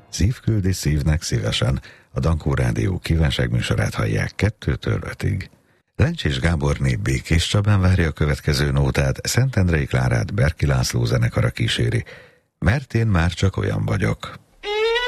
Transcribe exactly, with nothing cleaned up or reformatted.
Szívküldi szívnek szívesen. A Dankó Rádió kívánságműsorát hallják kettőtől ötig. Lencsés Gáborné Békés Csabán várja a következő nótát, Szentendrei Klárát Berki László zenekara kíséri. Mert én már csak olyan vagyok.